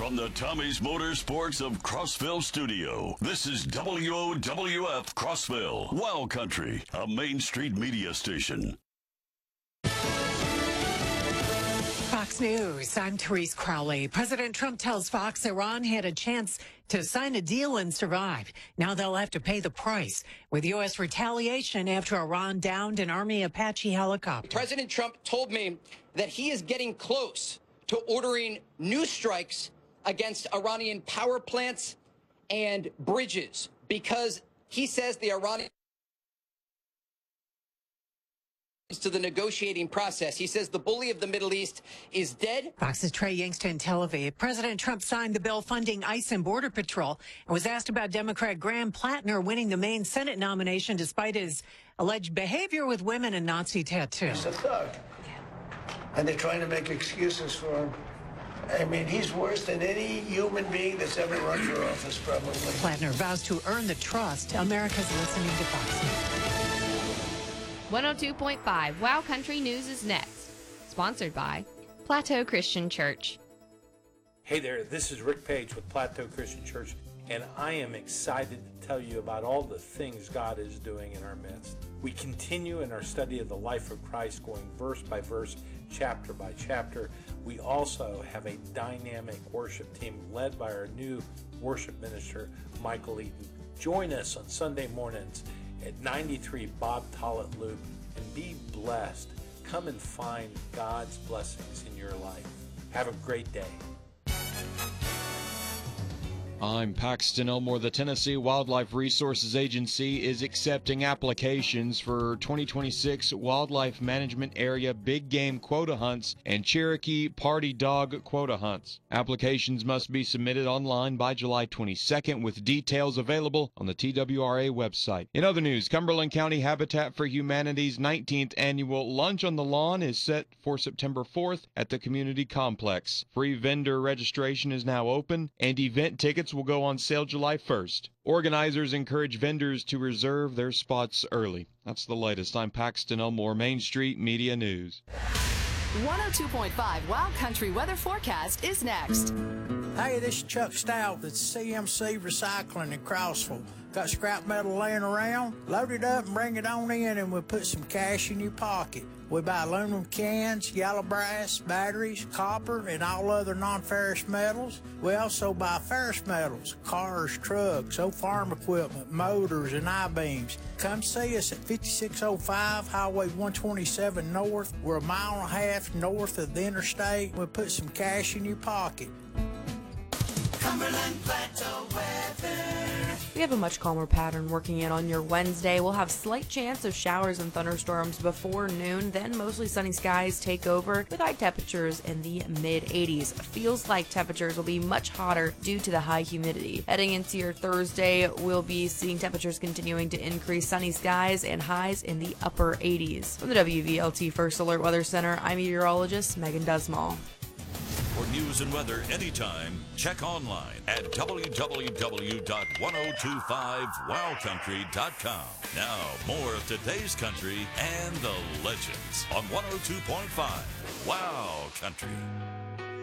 From the Tommy's Motorsports of Crossville studio, this is WOWF Crossville, Wow Country, a Main Street media station. Fox News, I'm Therese Crowley. President Trump tells Fox Iran had a chance to sign a deal and survive. Now they'll have to pay the price with U.S. retaliation after Iran downed an Army Apache helicopter. President Trump told me that he is getting close to ordering new strikes against Iranian power plants and bridges because he says the Iranian to the negotiating process. He says the bully of the Middle East is dead. Fox's Trey Yingster in Tel Aviv. President Trump signed the bill funding ICE and Border Patrol and was asked about Democrat Graham Plattner winning the Maine Senate nomination despite his alleged behavior with women and Nazi tattoos. He's a thug. And they're trying to make excuses for him. I mean, he's worse than any human being that's ever run for office, probably. Plattner vows to earn the trust. America's listening to Fox News. 102.5 Wow Country News is next. Sponsored by Plateau Christian Church. Hey there, this is Rick Page with Plateau Christian Church, and I am excited to tell you about all the things God is doing in our midst. We continue in our study of the life of Christ, going verse by verse, chapter by chapter. We also have a dynamic worship team led by our new worship minister, Michael Eaton. Join us on Sunday mornings at 93 Bob Tollett Loop and be blessed. Come and find God's blessings in your life. Have a great day. I'm Paxton Elmore. The Tennessee Wildlife Resources Agency is accepting applications for 2026 Wildlife Management Area Big Game Quota Hunts and Cherokee Party Dog Quota Hunts. Applications must be submitted online by July 22nd with details available on the TWRA website. In other news, Cumberland County Habitat for Humanity's 19th annual Lunch on the Lawn is set for September 4th at the community complex. Free vendor registration is now open and event tickets will go on sale July 1st. Organizers encourage vendors to reserve their spots early. That's the latest. I'm Paxton Elmore, Main Street Media News. 102.5 Wild Country weather forecast is next. Hey, this is Chuck Stout at CMC Recycling in Crossville. Got scrap metal laying around? Load it up and bring it on in and we'll put some cash in your pocket. We buy aluminum cans, yellow brass, batteries, copper, and all other non-ferrous metals. We also buy ferrous metals, cars, trucks, old farm equipment, motors, and I-beams. Come see us at 5605 Highway 127 North. We're a mile and a half north of the interstate. We'll put some cash in your pocket. Cumberland Plateau weather. We have a much calmer pattern working in on your Wednesday. We'll have slight chance of showers and thunderstorms before noon, then mostly sunny skies take over with high temperatures in the mid-80s. Feels like temperatures will be much hotter due to the high humidity. Heading into your Thursday, we'll be seeing temperatures continuing to increase, sunny skies and highs in the upper 80s. From the WVLT First Alert Weather Center, I'm meteorologist Megan Dusmall. For news and weather anytime, check online at www.1025wowcountry.com. Now, more of today's country and the legends on 102.5 Wow Country.